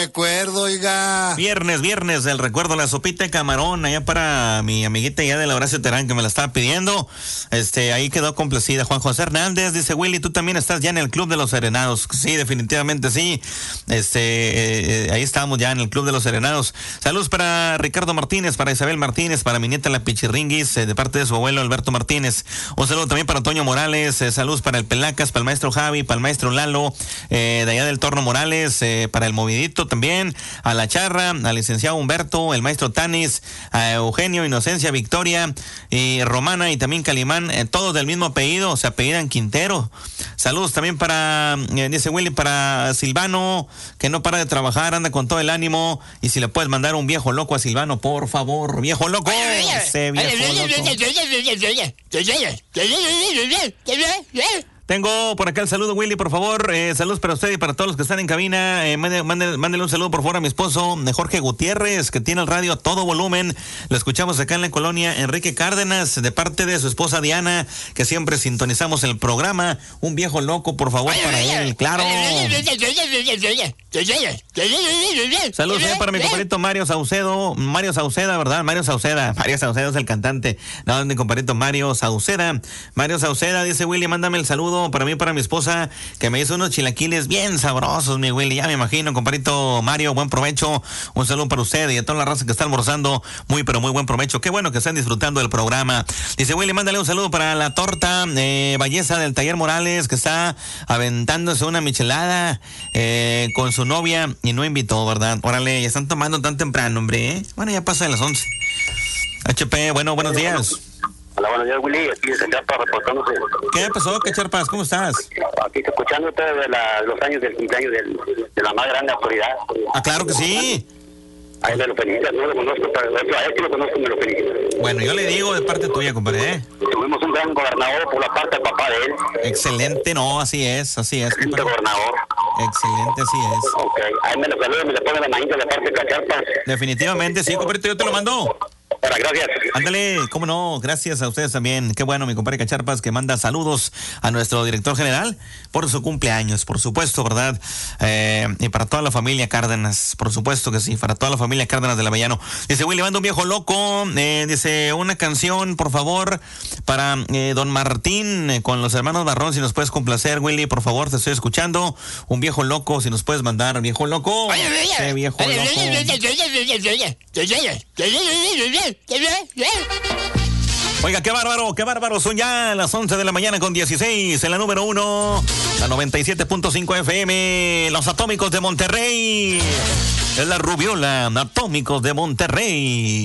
Recuerdo, oiga. Viernes del recuerdo, la sopita de camarón, allá para mi amiguita ya del Horacio Terán que me la estaba pidiendo. Ahí quedó complacida. Juan José Hernández dice, Willy, tú también estás ya en el Club de los Serenados. Sí, definitivamente sí. Ahí estamos ya en el Club de los Serenados. Saludos para Ricardo Martínez, para Isabel Martínez, para mi nieta la Pichirringuis, de parte de su abuelo Alberto Martínez. Un saludo también para Toño Morales, saludos para el Pelacas, para el maestro Javi, para el maestro Lalo, de allá del Torno Morales, para el Movidito también, a la Charra, al licenciado Humberto, el maestro Tanis, a Eugenio, Inocencia, Victoria y Romana y también Calimán, todos del mismo apellido, se apellidan Quintero. Saludos también para, dice Willy, para Silvano, que no para de trabajar, anda con todo el ánimo, y si le puedes mandar un viejo loco a Silvano, por favor, viejo loco, ese viejo loco. Tengo por acá el saludo, Willy, por favor. Saludos para usted y para todos los que están en cabina. Mándele un saludo, por favor, a mi esposo, Jorge Gutiérrez, que tiene el radio a todo volumen. Lo escuchamos acá en la colonia Enrique Cárdenas, de parte de su esposa Diana, que siempre sintonizamos el programa. Un viejo loco, por favor, para él, claro. Saludos para mi compadrito Mario Saucedo. Mario Sauceda, ¿verdad? Mario Sauceda es el cantante. No, es mi compadrito Mario Sauceda. Mario Sauceda dice, Willy, mándame el saludo para mí, para mi esposa, que me hizo unos chilaquiles bien sabrosos, mi Willy. Ya me imagino, compadrito Mario, buen provecho. Un saludo para usted y a toda la raza que está almorzando. Muy, pero muy buen provecho. Qué bueno que están disfrutando del programa. Dice, Willy, mándale un saludo para la torta Balleza del Taller Morales, que está aventándose una michelada con su novia y no invitó, ¿verdad? Órale, ya están tomando tan temprano, hombre, ¿eh? Bueno, ya pasa de las 11. HP, bueno, buenos días. Hola, buenos días, Willy. Aquí de Cacharpa, reportándose. ¿Qué pasó, Cacharpas? ¿Cómo estás? Aquí escuchándote de los años del cumpleaños de la más grande autoridad. Ah, claro que sí. Ahí me lo felicitas, no lo conozco, pero a él sí lo conozco, me lo felicitas. Bueno, yo le digo de parte tuya, compadre, ¿eh? Tuvimos un gran gobernador por la parte del papá de él. Excelente, no, así es, Excelente gobernador. Excelente, así es. Ok, ahí me lo saluda, me le pone la manita de parte de Cacharpa. Definitivamente, sí, compadre, yo te lo mando. Ahora, gracias. Ándale, cómo no, gracias a ustedes también. Qué bueno, mi compadre Cacharpas, que manda saludos a nuestro director general por su cumpleaños, por supuesto, ¿verdad? Y para toda la familia Cárdenas, por supuesto que sí, para toda la familia Cárdenas del Avellano. Dice, Willy, manda un viejo loco, dice, una canción, por favor, para don Martín, con los hermanos Barrón, si nos puedes complacer, Willy, por favor, te estoy escuchando. Un viejo loco, si nos puedes mandar, viejo loco. Ese viejo loco. Oiga, qué bárbaro, son ya las 11 de la mañana con 16 en la número 1, la 97.5 FM, los Atómicos de Monterrey, es la Rubiola, Atómicos de Monterrey.